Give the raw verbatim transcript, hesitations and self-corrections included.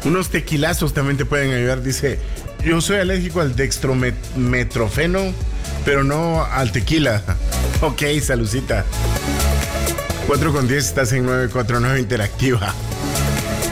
Unos tequilazos también te pueden ayudar. Dice, yo soy alérgico al dextrometrofeno, pero no al tequila. Ok, salucita. cuatro con diez, estás en nueve cuatro nueve Interactiva.